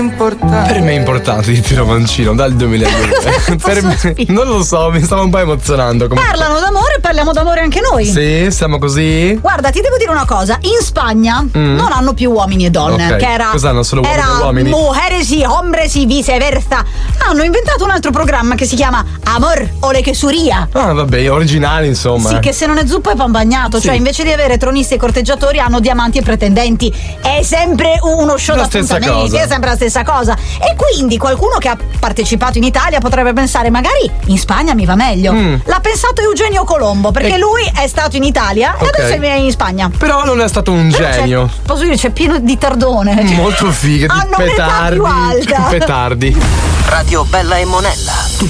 Per me è importante di Tiro Mancino dal 2002. Per me, non lo so, mi stavo un po' emozionando. Parlano d'amore, parliamo d'amore anche noi. Sì, siamo così. Guarda, ti devo dire una cosa: in Spagna non hanno più uomini e donne. Okay. Che era. Cos'hanno, solo uomini? Mujeres y hombres y viceversa. Hanno inventato un altro programma che si chiama Amor o le quesuria. Ah, vabbè, originali, insomma. Sì, che se non è zuppa è pan bagnato. Sì. Cioè, invece di avere tronisti e corteggiatori, hanno diamanti e pretendenti. È sempre uno show La stessa d'appuntamenti, cosa. è sempre la stessa cosa. E quindi qualcuno che ha partecipato in Italia potrebbe pensare: magari in Spagna mi va meglio. L'ha pensato Eugenio Colombo, perché lui è stato in Italia e adesso è in Spagna. Però non è stato un genio. Posso dire, c'è pieno di tardone. Molto figa, di hanno metà più alta. petardi. Radio Bella e Monella.